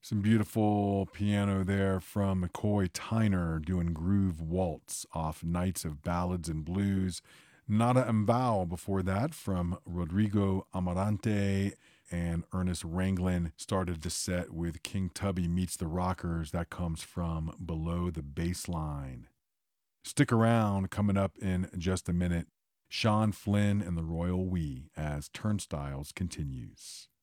Some beautiful piano there from McCoy Tyner doing Groove Waltz off Nights of Ballads and Blues. Nada Mbao before that from Rodrigo Amarante and Ernest Ranglin started the set with King Tubby Meets the Rockers. That comes from Below the Baseline. Stick around, coming up in just a minute. Sean Flynn and the Royal We as Turnstiles continues.